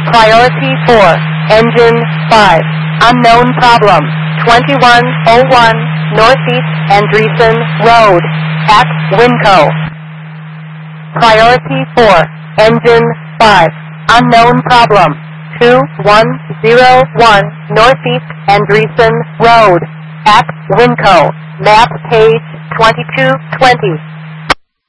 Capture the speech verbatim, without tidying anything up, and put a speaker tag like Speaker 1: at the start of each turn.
Speaker 1: Priority four, engine five, unknown problem, twenty-one oh one Northeast Andreessen Road, at Winco. Priority four, engine five, unknown problem, two one zero one Northeast Andreessen Road, at Winco. Map page twenty-two twenty.